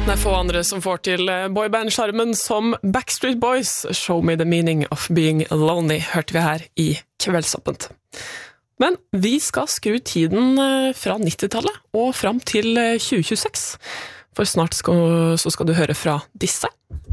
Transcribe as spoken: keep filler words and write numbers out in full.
Det er få andre som får til boyband-skjermen som Backstreet Boys. Show me the meaning of being lonely, hørte vi her i Kveldsåpent. Men vi skal skru tiden fra nittitallet og fram til tjue tjueseks. For snart skal, så skal du høre fra disse.